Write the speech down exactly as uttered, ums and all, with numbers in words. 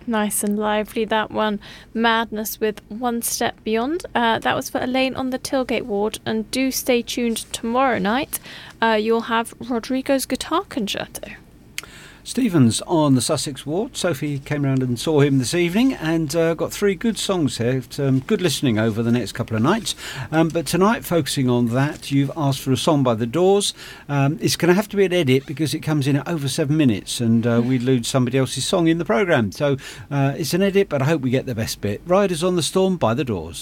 Nice and lively, that one. Madness with One Step Beyond. Uh, that was for Elaine on the Tilgate ward. And do stay tuned tomorrow night. Uh, you'll have Rodrigo's Guitar Concerto. Stephen's on the Sussex ward. Sophie came round and saw him this evening and uh, got three good songs here. Um, good listening over the next couple of nights. Um, but tonight, focusing on that, you've asked for a song by The Doors. Um, it's going to have to be an edit because it comes in at over seven minutes and uh, we lose somebody else's song in the programme. So uh, it's an edit, but I hope we get the best bit. Riders on the Storm by The Doors.